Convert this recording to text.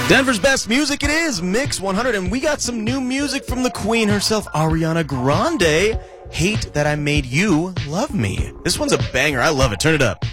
Denver's best music, it is Mix 100, and we got some new music from the queen herself, Ariana Grande. Hate That I Made You Love Me. This one's a banger. I love it. Turn it up.